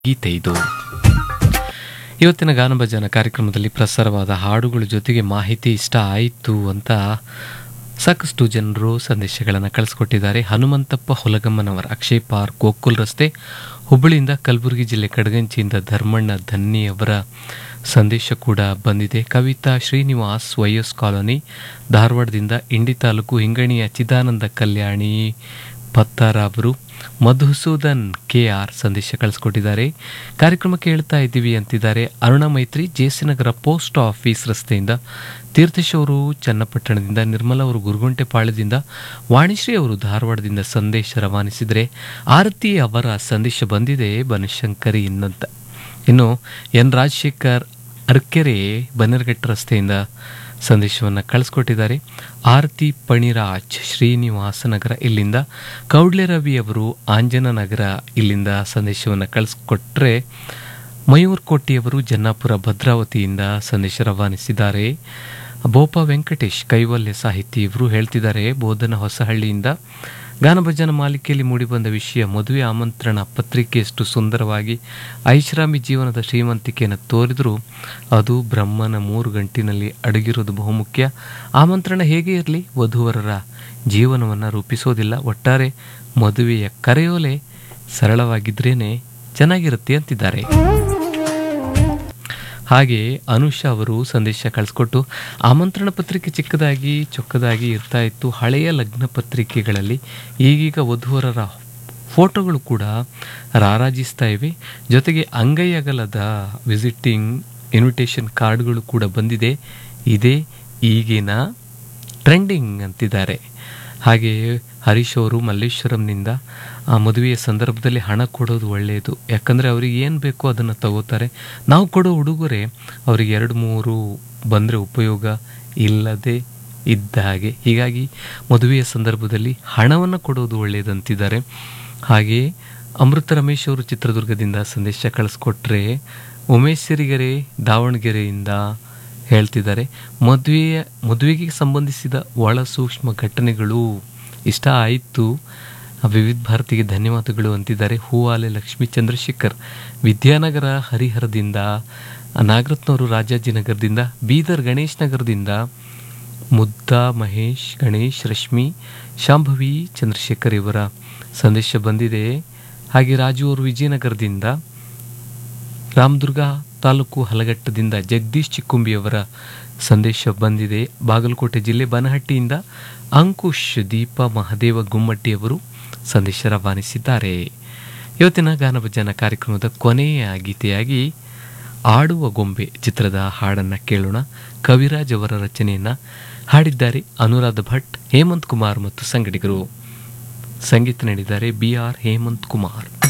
ಗೀತೆ ಇದು. ಇವತ್ತಿನ ಗಾನಭಜನ ಕಾರ್ಯಕ್ರಮದಲ್ಲಿ ಪ್ರಸಾರವಾದ ಹಾಡುಗಳ ಜೊತೆಗೆ ಮಾಹಿತಿ ಇಷ್ಟ ಆಯಿತು ಅಂತ ಸಾಕಷ್ಟು ಜನರು ಸಂದೇಶಗಳನ್ನು ಕಳಿಸ್ಕೊಟ್ಟಿದ್ದಾರೆ. ಹನುಮಂತಪ್ಪ ಹುಲಗಮ್ಮನವರ ಅಕ್ಷಯ್ ಪಾರ್ಕ್ ಗೋಕುಲ್ ರಸ್ತೆ ಹುಬ್ಬಳ್ಳಿಯಿಂದ, ಕಲಬುರಗಿ ಜಿಲ್ಲೆ ಕಡಗಂಚಿಯಿಂದ ಧರ್ಮಣ್ಣ ಧನ್ನಿಯವರ ಸಂದೇಶ ಕೂಡ ಬಂದಿದೆ. ಕವಿತಾ ಶ್ರೀನಿವಾಸ್ ವೈಎಸ್ ಕಾಲೋನಿ ಧಾರವಾಡದಿಂದ, ಇಂಡಿ ತಾಲೂಕು ಹಿಂಗಣಿಯ ಚಿದಾನಂದ ಕಲ್ಯಾಣಿ ಪತ್ತಾರವರು, ಮಧುಸೂದನ್ KR ಸಂದೇಶ ಕಳಿಸ್ಕೊಟ್ಟಿದ್ದಾರೆ. ಕಾರ್ಯಕ್ರಮಕ್ಕೆ ಹೇಳ್ತಾ ಇದ್ದೀವಿ ಅಂತಿದ್ದಾರೆ. ಅರುಣ ಮೈತ್ರಿ ಜೆಸಿನಗರ ಪೋಸ್ಟ್ ಆಫೀಸ್ ರಸ್ತೆಯಿಂದ, ತೀರ್ಥೇಶ್ ಅವರು ಚನ್ನಪಟ್ಟಣದಿಂದ, ನಿರ್ಮಲಾ ಅವರು ಗುರುಗುಂಟೆಪಾಳ್ಯದಿಂದ, ವಾಣಿಶ್ರೀ ಅವರು ಧಾರವಾಡದಿಂದ ಸಂದೇಶ ರವಾನಿಸಿದರೆ, ಆರತಿ ಅವರ ಸಂದೇಶ ಬಂದಿದೆ ಬನಶಂಕರಿ ಇನ್ನಂತ. ಇನ್ನು ಎನ್ ರಾಜಶೇಖರ್ ಅರ್ಕೆರೆ ಬನ್ನೇರಘಟ್ಟ ರಸ್ತೆಯಿಂದ ಸಂದೇಶವನ್ನು ಕಳಿಸ್ಕೊಟ್ಟಿದ್ದಾರೆ. ಆರತಿ ಪಣಿರಾಜ್ ಶ್ರೀನಿವಾಸನಗರ ಇಲ್ಲಿಂದ, ಕೌಡ್ಲೆ ರವಿ ಅವರು ಆಂಜನನಗರ ಇಲ್ಲಿಂದ ಸಂದೇಶವನ್ನು ಕಳಿಸ್ಕೊಟ್ರೆ, ಮಯೂರ್ ಕೋಟಿಯವರು ಜನ್ನಾಪುರ ಭದ್ರಾವತಿಯಿಂದ ಸಂದೇಶ ರವಾನಿಸಿದ್ದಾರೆ. ಬೋಪ ವೆಂಕಟೇಶ್ ಕೈವಲ್ಯ ಸಾಹಿತಿ ಇವರು ಹೇಳ್ತಿದ್ದಾರೆ ಬೋಧನ ಹೊಸಹಳ್ಳಿಯಿಂದ, ಗಾನಭಜನ ಮಾಲಿಕೆಯಲ್ಲಿ ಮೂಡಿಬಂದ ವಿಷಯ ಮದುವೆ ಆಮಂತ್ರಣ ಪತ್ರಿಕೆಯಷ್ಟು ಸುಂದರವಾಗಿ ಐಷಾರಾಮಿ ಜೀವನದ ಶ್ರೀಮಂತಿಕೆಯನ್ನು ತೋರಿದರೂ ಅದು ಬ್ರಹ್ಮನ 3 ಗಂಟಿನಲ್ಲಿ ಅಡಗಿರೋದು ಬಹುಮುಖ್ಯ. ಆಮಂತ್ರಣ ಹೇಗೆ ಇರಲಿ, ವಧುವರರ ಜೀವನವನ್ನು ರೂಪಿಸೋದಿಲ್ಲ. ಒಟ್ಟಾರೆ ಮದುವೆಯ ಕರೆಯೋಲೆ ಸರಳವಾಗಿದ್ರೇನೆ ಚೆನ್ನಾಗಿರುತ್ತೆ ಅಂತಿದ್ದಾರೆ. ಹಾಗೆ ಅನುಷಾ ಅವರು ಸಂದೇಶ ಕಳಿಸ್ಕೊಟ್ಟು, ಆಮಂತ್ರಣ ಪತ್ರಿಕೆ ಚಿಕ್ಕದಾಗಿ ಚೊಕ್ಕದಾಗಿ ಇರ್ತಾ ಇತ್ತು. ಹಳೆಯ ಲಗ್ನ ಪತ್ರಿಕೆಗಳಲ್ಲಿ ಈಗೀಗ ವಧುವರರ ಫೋಟೋಗಳು ಕೂಡ ರಾರಾಜಿಸ್ತಾ ಇವೆ. ಜೊತೆಗೆ ಅಂಗೈ ಅಗಲದ ವಿಸಿಟಿಂಗ್ ಇನ್ವಿಟೇಷನ್ ಕಾರ್ಡ್ಗಳು ಕೂಡ ಬಂದಿದೆ. ಇದೇ ಈಗಿನ ಟ್ರೆಂಡಿಂಗ್ ಅಂತಿದ್ದಾರೆ. ಹಾಗೆಯೇ ಹರೀಶ್ ಅವರು ಮಲ್ಲೇಶ್ವರಂನಿಂದ, ಮದುವೆಯ ಸಂದರ್ಭದಲ್ಲಿ ಹಣ ಕೊಡೋದು ಒಳ್ಳೆಯದು. ಯಾಕಂದರೆ ಅವ್ರಿಗೆ ಏನು ಬೇಕೋ ಅದನ್ನು ತಗೋತಾರೆ. ನಾವು ಕೊಡೋ ಉಡುಗೊರೆ ಅವರಿಗೆ 2-3 ಬಂದರೆ ಉಪಯೋಗ ಇಲ್ಲದೆ ಇದ್ದ ಹಾಗೆ. ಹೀಗಾಗಿ ಮದುವೆಯ ಸಂದರ್ಭದಲ್ಲಿ ಹಣವನ್ನು ಕೊಡೋದು ಒಳ್ಳೆಯದಂತಿದ್ದಾರೆ. ಹಾಗೆಯೇ ಅಮೃತ ರಮೇಶ್ ಅವರು ಚಿತ್ರದುರ್ಗದಿಂದ ಸಂದೇಶ ಕಳಿಸ್ಕೊಟ್ರೆ, ಉಮೇಶ್ ಸಿರಿಗೆರೆ ದಾವಣಗೆರೆಯಿಂದ ಹೇಳ್ತಿದ್ದಾರೆ, ಮದುವೆಗೆ ಸಂಬಂಧಿಸಿದ ಒಳ ಸೂಕ್ಷ್ಮ ಘಟನೆಗಳು ಇಷ್ಟ ಆಯಿತು, ವಿವಿಧ ಭಾರತಿಗೆ ಧನ್ಯವಾದಗಳು ಅಂತಿದ್ದಾರೆ. ಹೂವಾಲೆ ಲಕ್ಷ್ಮೀ ಚಂದ್ರಶೇಖರ್ ವಿದ್ಯಾನಗರ ಹರಿಹರದಿಂದ, ನಾಗರತ್ನವರು ರಾಜಾಜಿನಗರದಿಂದ, ಬೀದರ್ ಗಣೇಶ್ ನಗರದಿಂದ, ಮುದ್ದಾ ಮಹೇಶ್ ಗಣೇಶ್ ರಶ್ಮಿ ಶಾಂಭವಿ ಚಂದ್ರಶೇಖರ್ ಇವರ ಸಂದೇಶ ಬಂದಿದೆ. ಹಾಗೆ ರಾಜು ಅವರು ವಿಜಯನಗರದಿಂದ, ರಾಮದುರ್ಗ ತಾಲೂಕು ಹಲಗಟ್ಟದಿಂದ ಜಗದೀಶ್ ಚಿಕ್ಕುಂಬಿಯವರ ಸಂದೇಶ ಬಂದಿದೆ. ಬಾಗಲಕೋಟೆ ಜಿಲ್ಲೆ ಬನಹಟ್ಟಿಯಿಂದ ಅಂಕುಶ್ ದೀಪ ಮಹದೇವ ಗುಮ್ಮಟ್ಟಿಯವರು ಸಂದೇಶ ರವಾನಿಸಿದ್ದಾರೆ. ಇವತ್ತಿನ ಗಾನಭಜನ ಕಾರ್ಯಕ್ರಮದ ಕೊನೆಯ ಗೀತೆಯಾಗಿ ಆಡುವ ಗೊಂಬೆ ಚಿತ್ರದ ಹಾಡನ್ನು ಕೇಳೋಣ. ಕವಿರಾಜ್ ಅವರ ರಚನೆಯನ್ನು ಹಾಡಿದ್ದಾರೆ ಅನುರಾಧ ಭಟ್, ಹೇಮಂತ್ ಕುಮಾರ್ ಮತ್ತು ಸಂಗಡಿಗರು. ಸಂಗೀತ ನೀಡಿದ್ದಾರೆ BR ಹೇಮಂತ್ ಕುಮಾರ್.